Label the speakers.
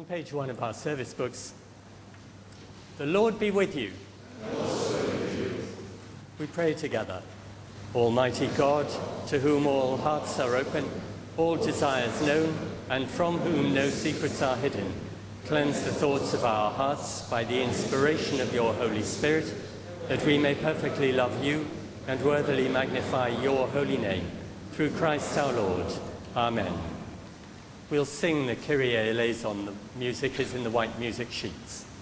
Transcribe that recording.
Speaker 1: On page 1 of our service books, the Lord be with you.
Speaker 2: And also with you.
Speaker 1: We pray together. Almighty God, to whom all hearts are open, all desires known, and from whom no secrets are hidden, cleanse the thoughts of our hearts by the inspiration of your Holy Spirit, that we may perfectly love you and worthily magnify your holy name. Through Christ our Lord. Amen. We'll sing the Kyrie eleison. The music is in the white music sheets.